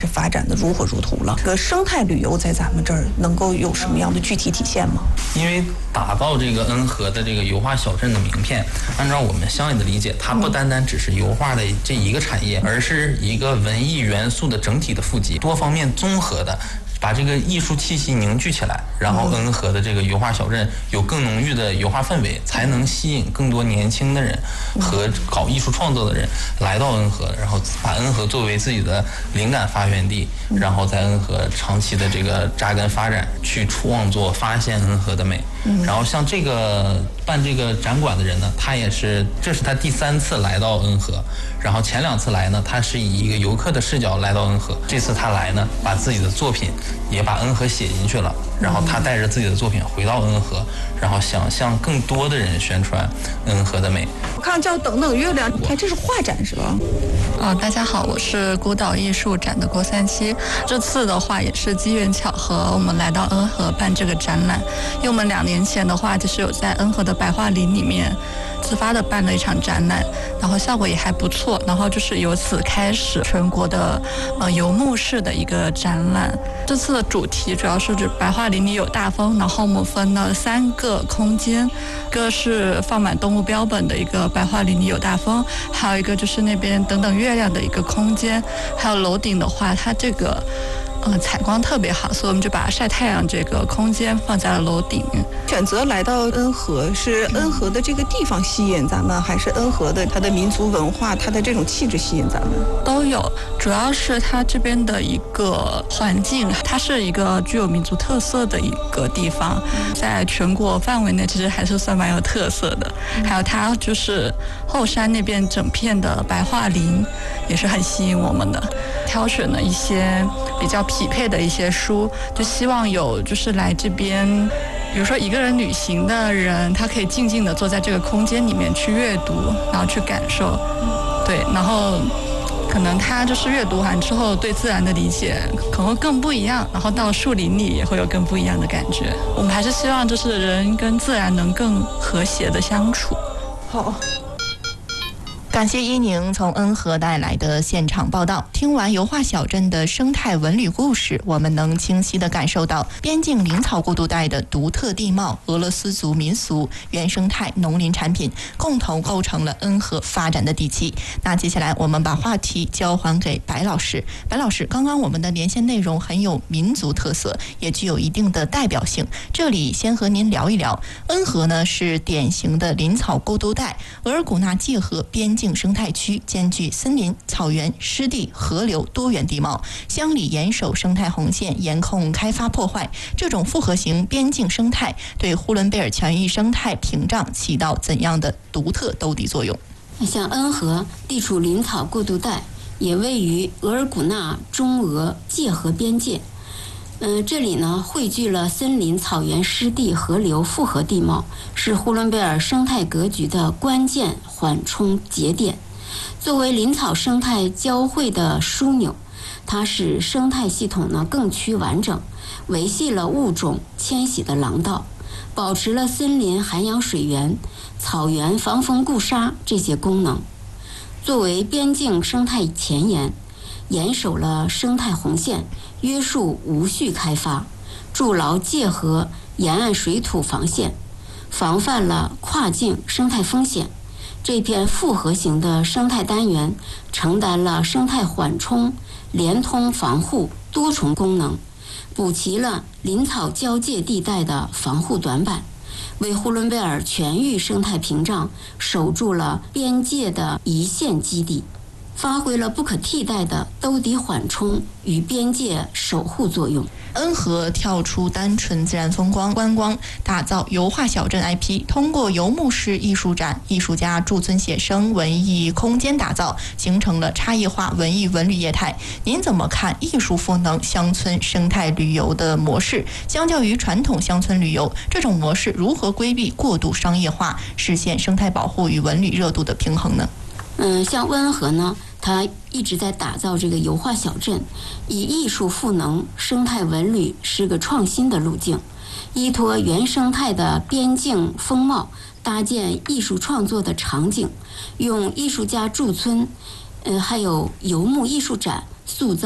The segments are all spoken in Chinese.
发展的如火如荼了。这个生态旅游在咱们这儿能够有什么样的具体体现吗？ 因为打造这个恩和的这个油画小镇的名片，按照我们相应的理解，它不单单只是油画的这一个产业，而是一个文艺元素的整体的富集，多方面综合的。把这个艺术气息凝聚起来，然后恩和的这个油画小镇有更浓郁的油画氛围，才能吸引更多年轻的人和搞艺术创作的人来到恩和，然后把恩和作为自己的灵感发源地，然后在恩和长期的这个扎根发展，去创作发现恩和的美。然后像这个办这个展馆的人呢，这是他第3次来到恩和，然后前2次来呢，他是以一个游客的视角来到恩和，这次他来呢，把自己的作品也把恩和写进去了，然后他带着自己的作品回到恩和，然后想向更多的人宣传恩和的美。 我看叫等等月亮，这是画展是吧？ 大家好，我是孤岛艺术展的郭三七。这次的话也是机缘巧合，我们来到恩和办这个展览。因为我们2年前的话，就是有在恩和的白桦林里面自发的办了一场展览，然后效果也还不错。然后就是由此开始全国的游牧式的一个展览。这次的主题主要是指白桦林里有大风，然后我们分了3个空间，一个是放满动物标本的一个白桦林里有大风，还有一个就是那边等等月亮的一个空间，还有楼顶的话，它这个采光特别好，所以我们就把晒太阳这个空间放在了楼顶。 选择来到恩和，是恩和的这个地方吸引咱们，还是恩和的它的民族文化，它的这种气质吸引咱们？ 都有，主要是它这边的一个环境，它是一个具有民族特色的一个地方，在全国范围内其实还是算蛮有特色的。还有它就是后山那边整片的白桦林也是很吸引我们的。挑选了一些比较匹配的一些书，就希望有就是来这边，比如说一个人旅行的人，他可以静静地坐在这个空间里面去阅读，然后去感受，对，然后可能他就是阅读完之后对自然的理解可能会更不一样，然后到树林里也会有更不一样的感觉。我们还是希望就是人跟自然能更和谐的相处。 好。 感谢伊宁从恩和带来的现场报道。听完油画小镇的生态文旅故事，我们能清晰地感受到边境林草过渡带的独特地貌、俄罗斯族民俗、原生态农林产品共同构成了恩和发展的底气。那接下来我们把话题交还给白老师。白老师，刚刚我们的连线内容很有民族特色，也具有一定的代表性。这里先和您聊一聊，恩和呢是典型的林草过渡带，额尔古纳界河边境生态区，兼具森林、草原、湿地、河流多元地貌，乡里严守生态红线，严控开发破坏。这种复合型边境生态对呼伦贝尔全域生态屏障起到怎样的独特兜底作用？ 像恩和地处林草过渡带，也位于额尔古纳中俄界河边界。这里呢汇聚了森林、草原、湿地、河流复合地貌，是呼伦贝尔生态格局的关键缓冲节点。作为林草生态交汇的枢纽，它使生态系统呢更趋完整，维系了物种迁徙的廊道，保持了森林涵养水源、草原防风固沙这些功能。作为边境生态前沿，严守了生态红线，约束无序开发，筑牢界河沿岸水土防线，防范了跨境生态风险。这片复合型的生态单元承担了生态缓冲、连通防护多重功能，补齐了林草交界地带的防护短板，为呼伦贝尔全域生态屏障守住了边界的一线基地，发挥了不可替代的兜底缓冲与边界守护作用。 恩和跳出单纯自然风光观光，打造油画小镇 IP， 通过游牧式艺术展、艺术家驻村写生、文艺空间打造，形成了差异化文艺文旅业态。您怎么看艺术赋能乡村生态旅游的模式？相较于传统乡村旅游，这种模式如何规避过度商业化，实现生态保护与文旅热度的平衡呢？ 像恩和呢，它一直在打造这个油画小镇，以艺术赋能生态文旅是个创新的路径，依托原生态的边境风貌，搭建艺术创作的场景，用艺术家驻村，还有游牧艺术展塑造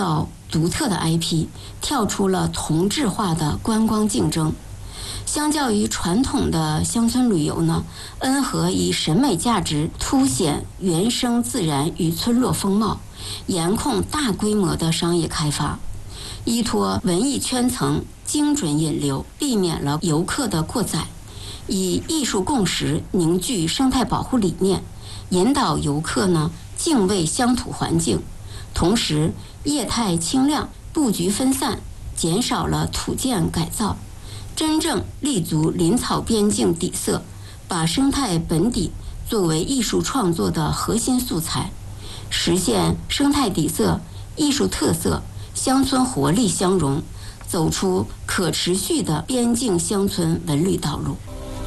独特的 IP， 跳出了同质化的观光竞争。相较于传统的乡村旅游呢，恩和以审美价值凸显原生自然与村落风貌，严控大规模的商业开发，依托文艺圈层精准引流，避免了游客的过载，以艺术共识凝聚生态保护理念，引导游客呢敬畏乡土环境，同时业态清亮，布局分散，减少了土建改造，真正立足林草边境底色，把生态本底作为艺术创作的核心素材，实现生态底色、艺术特色、乡村活力相融，走出可持续的边境乡村文旅道路。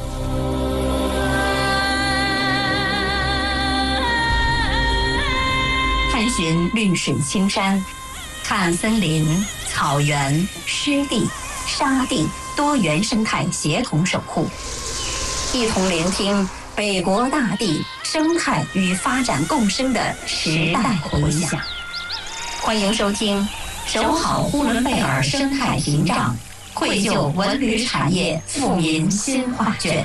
探寻绿水青山，看森林、草原、湿地、沙地多元生态协同守护，一同聆听北国大地生态与发展共生的时代回响。欢迎收听《守好呼伦贝尔生态屏障，绘就文旅产业富民新画卷》。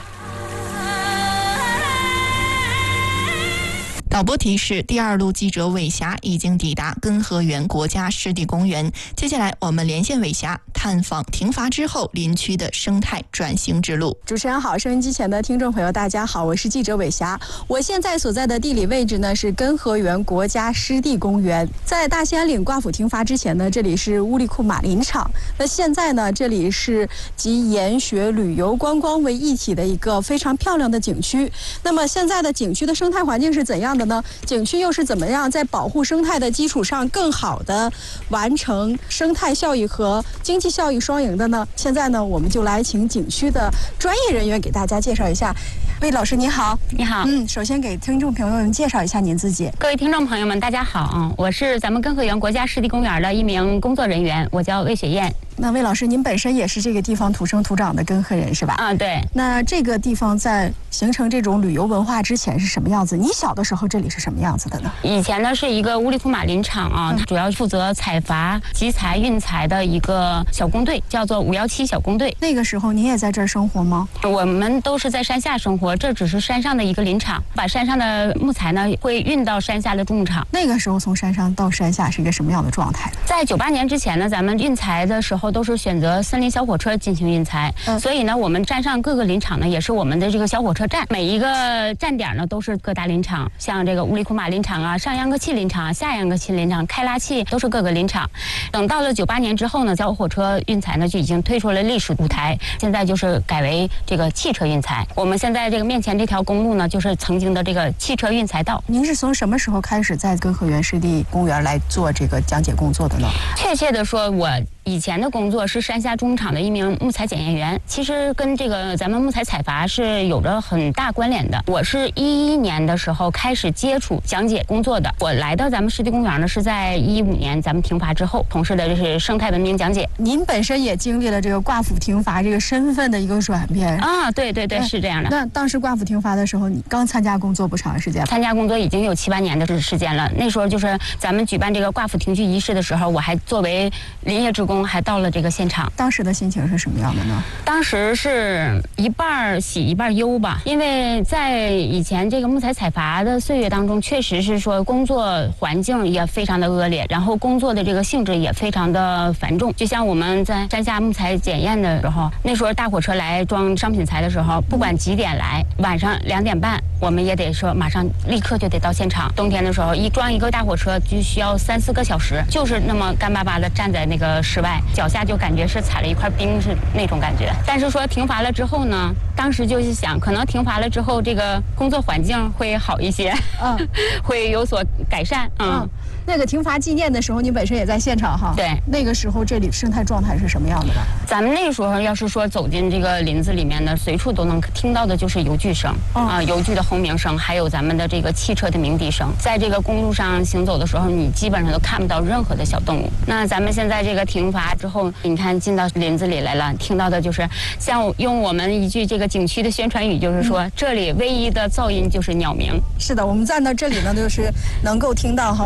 导播提示：第2路记者伟霞已经抵达根河园国家湿地公园。接下来我们连线伟霞，探访停伐之后林区的生态转型之路。 主持人好，收音机前的听众朋友大家好，我是记者伟霞。我现在所在的地理位置呢是根河园国家湿地公园。在大兴安岭挂府停伐之前呢，这里是乌里库马林场。那现在呢，这里是集研学、旅游、观光为一体的一个非常漂亮的景区。那么现在的景区的生态环境是怎样的呢？景区又是怎么样在保护生态的基础上更好的完成生态效益和经济效益双赢的呢？现在呢，我们就来请景区的专业人员给大家介绍一下。魏老师你好。 你好。 首先给听众朋友们介绍一下您自己。 各位听众朋友们大家好，我是咱们根河园国家湿地公园的一名工作人员，我叫魏雪燕。 那魏老师您本身也是这个地方土生土长的根河人是吧？ 对。 那这个地方在形成这种旅游文化之前是什么样子？你小的时候这里是什么样子的呢？ 以前呢是一个乌里库马林场啊，主要负责采伐、集采、运材的一个小工队，叫做517小工队。 那个时候您也在这儿生活吗？ 我们都是在山下生活，这只是山上的一个林场，把山上的木材呢会运到山下的种木场。 那个时候从山上到山下是一个什么样的状态？ 在98年之前呢，咱们运材的时候都是选择森林小火车进行运材，所以呢，我们站上各个林场呢，也是我们的这个小火车站，每一个站点呢都是各大林场，像这个乌里库马林场啊、上秧歌契林场、下秧歌契林场、开拉契都是各个林场。等到了98年之后呢，小火车运材呢就已经退出了历史舞台，现在就是改为这个汽车运材。我们现在这个面前这条公路呢，就是曾经的这个汽车运材道。 您是从什么时候开始在根河园湿地公园来做这个讲解工作的呢？ 确切的说，我以前的工作是山下种场的一名木材检验员，其实跟这个咱们木材采伐是有着很大关联的。我是11年的时候开始接触讲解工作的，我来到咱们湿地公园呢是在15年咱们停伐之后，从事的就是生态文明讲解。 您本身也经历了这个挂府停伐这个身份的一个转变啊？对对对，是这样的。 那当时挂府停伐的时候，你刚参加工作不长时间？ 参加工作已经有7、8年的时间了。那时候就是咱们举办这个挂府停居仪式的时候，我还作为林业职工还到了这个现场。 当时的心情是什么样的呢？ 当时是一半喜一半忧吧，因为在以前这个木材采伐的岁月当中，确实是说工作环境也非常的恶劣，然后工作的这个性质也非常的繁重。就像我们在山下木材检验的时候，那时候大火车来装商品材的时候，不管几点来，晚上2点半，我们也得说马上立刻就得到现场。冬天的时候，一装一个大火车就需要3、4个小时，就是那么干巴巴的站在那个室外，脚下就感觉是踩了一块冰，是那种感觉。但是说停伐了之后呢，当时就是想，可能停伐了之后，这个工作环境会好一些，会有所改善。 那个停伐纪念的时候，你本身也在现场哈？ 对， 那个时候这里生态状态是什么样的呢？ 咱们那个时候要是说走进这个林子里面呢，随处都能听到的就是邮具声邮具的轰鸣声，还有咱们的这个汽车的鸣笛声。在这个公路上行走的时候，你基本上都看不到任何的小动物。那咱们现在这个停伐之后，你看进到林子里来了，听到的就是像用我们一句这个景区的宣传语，就是说这里唯一的噪音就是鸟鸣。 是的，我们站到这里呢，就是能够听到哈，我们的背景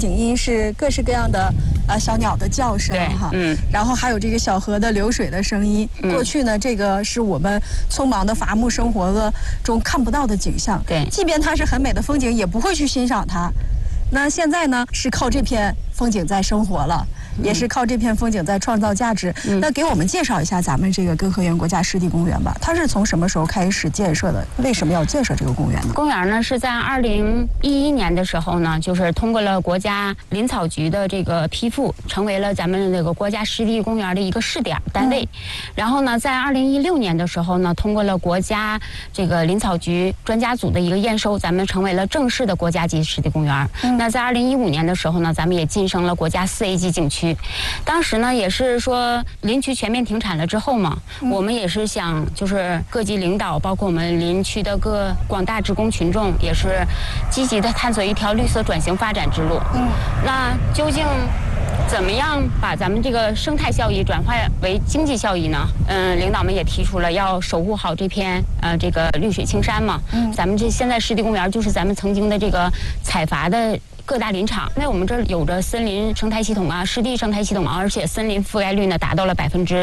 景音是各式各样的小鸟的叫声哈，然后还有这个小河的流水的声音。过去呢，这个是我们匆忙的伐木生活中看不到的景象。 对， 即便它是很美的风景，也不会去欣赏它。那现在呢，是靠这片风景在生活了，也是靠这片风景在创造价值。那给我们介绍一下咱们这个根河源国家湿地公园吧。它是从什么时候开始建设的？为什么要建设这个公园呢？ 公园呢是在2011年的时候呢，就是通过了国家林草局的这个批复，成为了咱们这个国家湿地公园的一个试点单位。然后呢，在2016年的时候呢，通过了国家这个林草局专家组的一个验收，咱们成为了正式的国家级湿地公园。那在2015年的时候呢，咱们也晋升了国家4A级景区。当时呢，也是说林区全面停产了之后嘛，我们也是想就是各级领导，包括我们林区的各广大职工群众，也是积极的探索一条绿色转型发展之路。那究竟怎么样把咱们这个生态效益转化为经济效益呢？领导们也提出了要守护好这片这个绿水青山嘛。咱们这现在湿地公园就是咱们曾经的这个采伐的各大林场，因为我们这儿有着森林生态系统啊、湿地生态系统啊，而且森林覆盖率呢达到了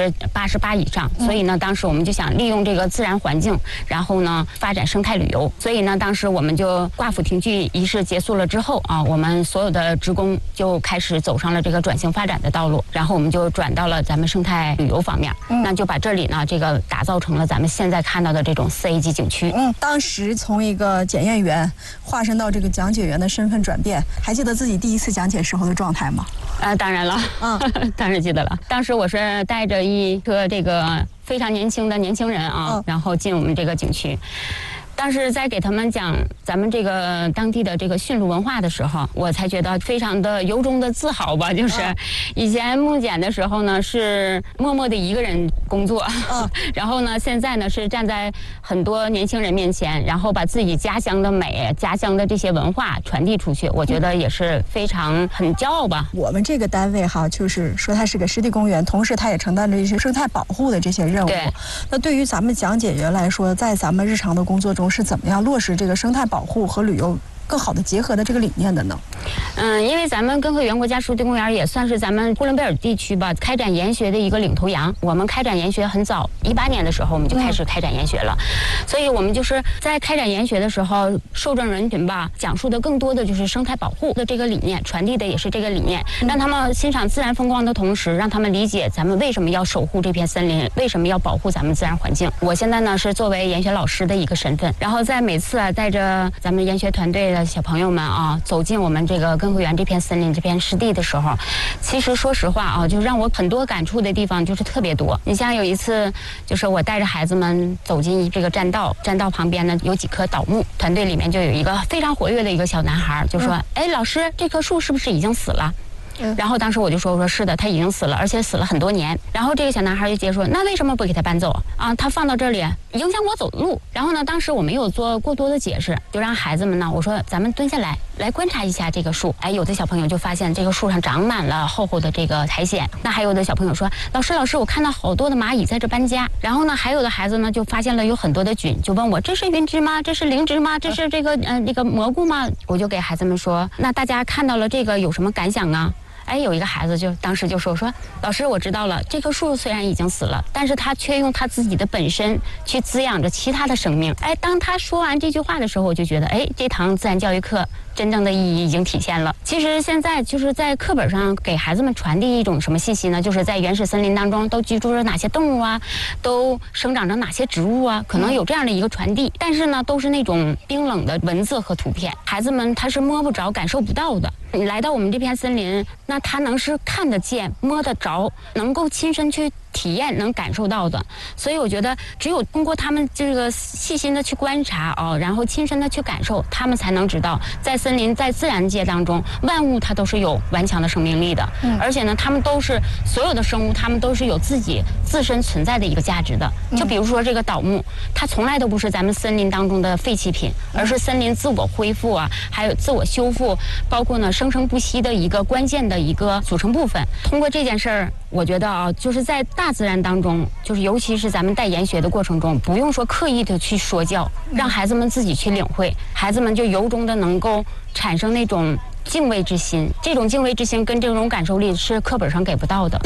88%以上。所以呢，当时我们就想利用这个自然环境，然后呢发展生态旅游。所以呢，当时我们就挂phủ庭具仪式结束了之后啊，我们所有的职工就开始走上了这个转型发展的道路，然后我们就转到了咱们生态旅游方面。那就把这里呢这个打造成了咱们现在看到的这种4A级景区。 当时从一个检验员化身到这个讲解员的身份转变，还记得自己第一次讲解时候的状态吗？ 当然了，当然记得了。当时我是带着一个这个非常年轻的年轻人啊，然后进我们这个景区。当时在给他们讲咱们这个当地的这个驯鹿文化的时候，我才觉得非常的由衷的自豪吧。就是以前牧检的时候呢，是默默的一个人工作，然后呢，现在呢是站在很多年轻人面前，然后把自己家乡的美、家乡的这些文化传递出去，我觉得也是非常很骄傲吧。 我们这个单位哈，就是说它是个湿地公园，同时它也承担着一些生态保护的这些任务。那对于咱们讲解员来说，在咱们日常的工作中是怎么样落实这个生态保护和旅游更好的结合的这个理念的呢？ 因为咱们根河源国家湿地公园也算是咱们呼伦贝尔地区吧开展研学的一个领头羊。我们开展研学很早，18年的时候我们就开始开展研学了，所以我们就是在开展研学的时候，受证人群吧讲述的更多的就是生态保护的这个理念，传递的也是这个理念，让他们欣赏自然风光的同时，让他们理解咱们为什么要守护这片森林，为什么要保护咱们自然环境。我现在呢是作为研学老师的一个身份，然后在每次带着咱们研学团队的小朋友们啊走进我们这个根河源这片森林这片湿地的时候，其实说实话啊，就让我很多感触的地方就是特别多。你像有一次，就是我带着孩子们走进这个栈道，栈道旁边呢有几棵倒木，团队里面就有一个非常活跃的一个小男孩，就说：“哎，老师，这棵树是不是已经死了？”然后当时我就说：“我说是的，它已经死了，而且死了很多年。”然后这个小男孩就接说：“那为什么不给他搬走啊？他放到这里影响我走路。”然后呢，当时我没有做过多的解释，就让孩子们呢，我说咱们蹲下来观察一下这个树。哎，有的小朋友就发现这个树上长满了厚厚的这个苔藓。那还有的小朋友说：“老师，我看到好多的蚂蚁在这搬家。”然后呢，还有的孩子呢就发现了有很多的菌，就问我：“这是云芝吗？这是灵芝吗？这是这个那个蘑菇吗？”我就给孩子们说：“那大家看到了这个有什么感想啊？”哎，有一个孩子就当时就说：“老师，我知道了，这棵树虽然已经死了，但是它却用它自己的本身去滋养着其他的生命。”哎，当他说完这句话的时候，我就觉得，哎，这堂自然教育课真正的意义已经体现了。其实现在就是在课本上给孩子们传递一种什么信息呢？就是在原始森林当中都居住着哪些动物啊，都生长着哪些植物啊，可能有这样的一个传递。但是呢，都是那种冰冷的文字和图片，孩子们他是摸不着、感受不到的。你来到我们这片森林，那他能是看得见、摸得着，能够亲身去体验、能感受到的。所以我觉得，只有通过他们这个细心的去观察然后亲身的去感受，他们才能知道，在森林、在自然界当中，万物它都是有顽强的生命力的。而且呢，他们都是所有的生物，他们都是有自己自身存在的一个价值的。就比如说这个倒木，它从来都不是咱们森林当中的废弃品，而是森林自我恢复啊，还有自我修复，包括呢生生不息的一个关键的一个组成部分。通过这件事儿，我觉得就是在大自然当中，就是尤其是咱们带研学的过程中，不用说刻意的去说教，让孩子们自己去领会，孩子们就由衷的能够产生那种敬畏之心。这种敬畏之心跟这种感受力是课本上给不到的。